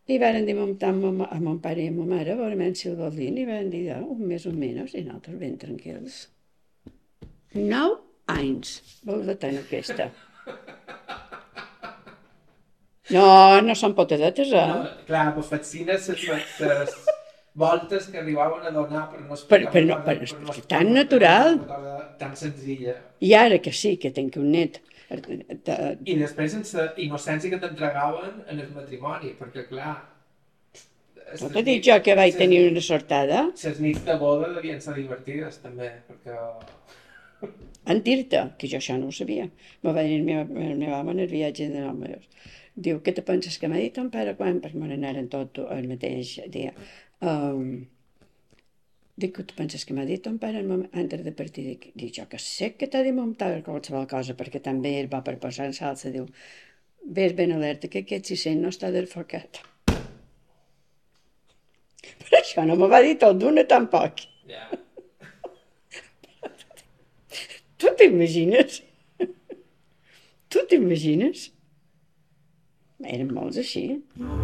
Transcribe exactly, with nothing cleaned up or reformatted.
I varen dir mon, tant mon, a mon pare i a ma mare, a veure si el volien, i varen dir, ja, un mes o menys, i nosaltres ben tranquils. Nou anys, vol la tant aquesta. No, no són potadetes, No, eh? clar, me fascinen les voltes que arribaven a donar per no Per, explicar per, una no, cosa, per, per no, perquè per tan no explicar natural. una cosa tan senzilla. I ara que sí, que tinc un net, eh, eh, I després sense innocència que t'entregaven en el matrimoni, perquè clar, no les t'he dit nits, jo que vaig les tenir una nits, sortada? les nits de boda devien ser divertides també, perquè... En dir-te, que jo això no ho sabia. Me va dir el meu, el meu home en el viatge de nou mesos. Diu, què te penses que m'ha dit ton pare quan? Perquè me n'anaren tot el mateix dia. Um, dic, què te penses que m'ha dit ton pare antes de partir? Dic, dic, jo que sé que t'ha dit mon pare qualsevol cosa, perquè també ell va per posar en salsa. Diu, ves ben alerta que aquest cissent no està desfocat. Però això no me va dir tot d'una tampoc. Ja. Tu t'imagines? Tu t'imagines? Eren molts així.